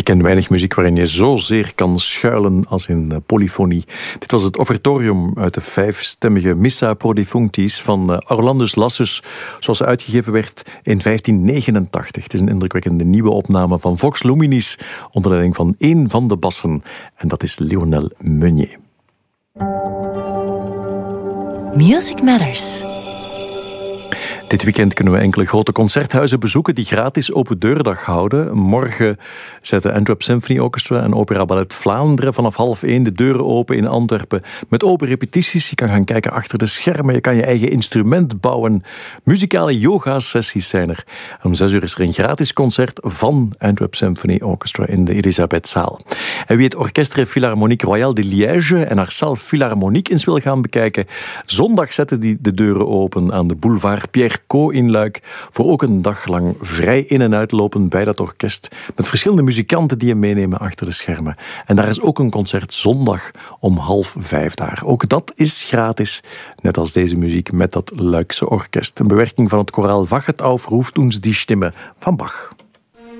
ken weinig muziek waarin je zozeer kan schuilen als in polyfonie. Dit was het offertorium uit de 5-stemmige Missa pro defunctis van Orlandus Lassus, zoals ze uitgegeven werd in 1589. Het is een indrukwekkende nieuwe opname van Vox Luminis onder leiding van één van de bassen. En dat is Lionel Meunier. Music Matters. Dit weekend kunnen we enkele grote concerthuizen bezoeken die gratis open deurdag houden. Morgen zetten Antwerp Symphony Orchestra en Opera Ballet Vlaanderen vanaf 12:30 de deuren open in Antwerpen met open repetities. Je kan gaan kijken achter de schermen, je kan je eigen instrument bouwen. Muzikale yoga-sessies zijn er. Om 6:00 is er een gratis concert van Antwerp Symphony Orchestra in de Elisabethzaal. En wie het Orchestre Philharmonique Royale de Liège en haar Salle Philharmonique eens wil gaan bekijken, zondag zetten die de deuren open aan de boulevard Pierre Co in Luik, voor ook een dag lang vrij in- en uitlopen bij dat orkest, met verschillende muzikanten die je meenemen achter de schermen. En daar is ook een concert zondag om 4:30 daar. Ook dat is gratis, net als deze muziek met dat Luikse orkest. Een bewerking van het koraal Wachet auf ruft uns die Stimme van Bach.